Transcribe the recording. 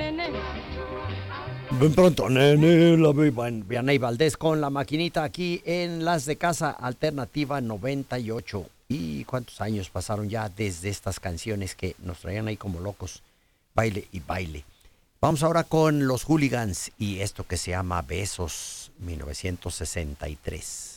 Ven pronto, nene, la Vianey Valdés con La Maquinita aquí en Las de Casa Alternativa 98. ¿Y cuántos años pasaron ya desde estas canciones que nos traían ahí como locos? Baile y baile. Vamos ahora con los Hooligans y esto que se llama Besos 1963.